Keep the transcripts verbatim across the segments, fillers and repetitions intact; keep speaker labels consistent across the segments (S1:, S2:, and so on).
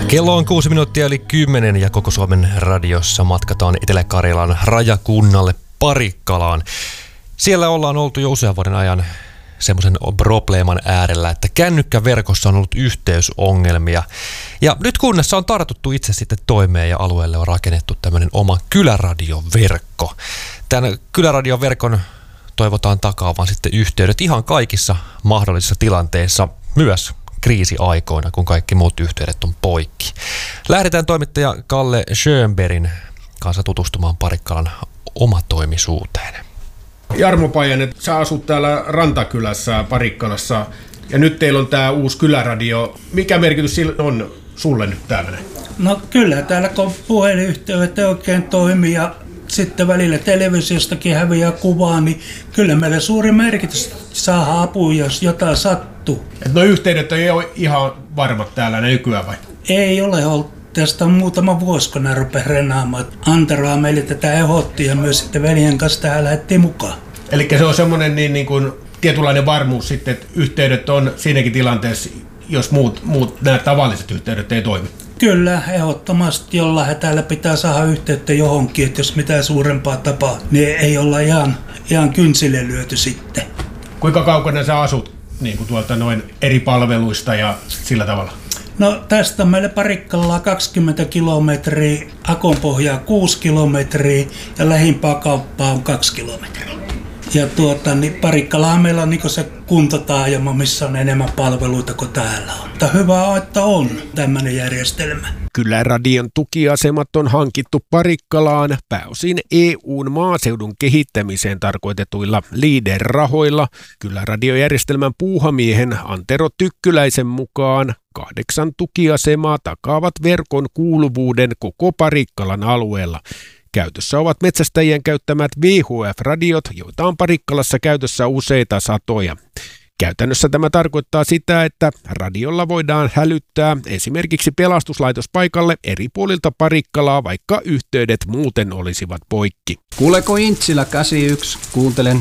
S1: Kello on kuusi minuuttia eli kymmenen ja koko Suomen radiossa matkataan Etelä-Karjalan rajakunnalle Parikkalaan. Siellä ollaan oltu jo usean vuoden ajan semmoisen probleeman äärellä, että kännykkäverkossa on ollut yhteysongelmia. Ja nyt kunnassa on tartuttu itse sitten toimeen ja alueelle on rakennettu tämmöinen oma kyläradioverkko. Tämän kyläradioverkon toivotaan takaavan sitten yhteydet ihan kaikissa mahdollisissa tilanteissa, myös kriisiaikoina, kun kaikki muut yhteydet on poikki. Lähdetään toimittaja Kalle Schönbergin kanssa tutustumaan Parikkalan omatoimisuuteen.
S2: Jarmo Pajanen, sä asut täällä Rantakylässä Parikkalassa ja nyt teillä on tää uusi kyläradio. Mikä merkitys sillä on sulle nyt täällä?
S3: No kyllä, täällä kun puhelinyhteydet oikein toimii ja sitten välillä televisiostakin häviää kuvaa, niin kyllä meillä suuri merkitys saa apua, jos jotain sattuu.
S2: Et no yhteydet ei ole ihan varmat täällä nykyään vai?
S3: Ei ole ollut. Tästä on muutama vuosi, kun nämä rupesi renaamaan. Anteraa meille tätä ehdotti ja myös sitten veljen kanssa tähän lähdettiin mukaan. Eli
S2: se on semmoinen niin, niin kuin tietynlainen varmuus sitten, että yhteydet on siinäkin tilanteessa, jos muut, muut nämä tavalliset yhteydet ei toimi.
S3: Kyllä, ehdottomasti jollain täällä pitää saada yhteyttä johonkin, että jos mitään suurempaa tapaa, niin ei olla ihan, ihan kynsille lyöty sitten.
S2: Kuinka kaukana sä asut niin kuin tuolta noin eri palveluista ja sillä tavalla?
S3: No tästä on meille Parikkalaa kaksikymmentä kilometriä, Akonpohjaa kuusi kilometriä ja lähimpää kauppaa on kaksi kilometriä. Ja tuota, niin Parikkalaa meillä on niin se kuntotaajama, missä on enemmän palveluita kuin täällä on. Mutta hyvä, että on tämmöinen järjestelmä.
S4: Kyläradion tukiasemat on hankittu Parikkalaan pääosin E U:n maaseudun kehittämiseen tarkoitetuilla Leader-rahoilla. Kyläradiojärjestelmän puuhamiehen Antero Tykkyläisen mukaan kahdeksan tukiasemaa takaavat verkon kuuluvuuden koko Parikkalan alueella. Käytössä ovat metsästäjien käyttämät V H F-radiot, joita on Parikkalassa käytössä useita satoja. Käytännössä tämä tarkoittaa sitä, että radiolla voidaan hälyttää esimerkiksi pelastuslaitospaikalle eri puolilta Parikkalaa, vaikka yhteydet muuten olisivat poikki.
S5: Kuuleeko Intsilä käsi yksi? Kuuntelen.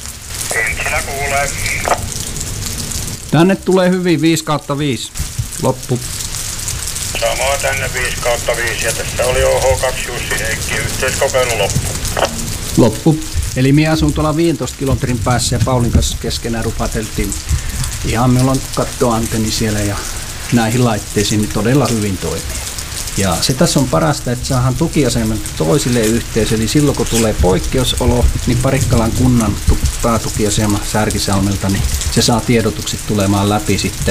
S6: Intsilä kuulee.
S5: Tänne tulee hyvin viisi kautta viisi. Loppu.
S6: Samaa tänne viisi kautta viisi ja tässä oli O H kaksi Jussi Heikki, yhteiskokeilu loppu.
S5: Loppu. Eli minä asun tuolla viisitoista kilometrin päässä ja Paulin kanssa keskenään rupateltiin. Ihan meillä on kattoantenni siellä ja näihin laitteisiin niin todella hyvin toimii. Ja se tässä on parasta, että saadaan tukiasemat toisille yhteys. Eli silloin kun tulee poikkeusolo, niin Parikkalan kunnan päätukiasema Särkisalmelta, niin se saa tiedotukset tulemaan läpi sitten